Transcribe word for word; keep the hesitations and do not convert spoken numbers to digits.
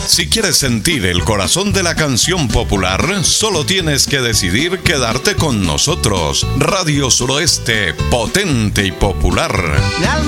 Si quieres sentir el corazón de la canción popular, solo tienes que decidir quedarte con nosotros. Radio Suroeste, potente y popular.